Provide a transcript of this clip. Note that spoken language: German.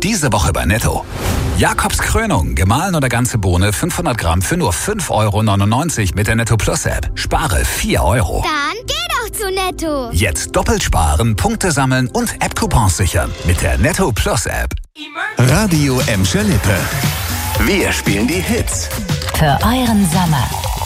Diese Woche bei Netto. Jakobs Krönung, gemahlen oder ganze Bohne, 500 Gramm für nur 5,99 € mit der Netto Plus App. Spare 4 €. Dann geh doch zu Netto. Jetzt doppelt sparen, Punkte sammeln und App-Coupons sichern mit der Netto Plus App. Radio Emscher Lippe. Wir spielen die Hits. Für euren Sommer.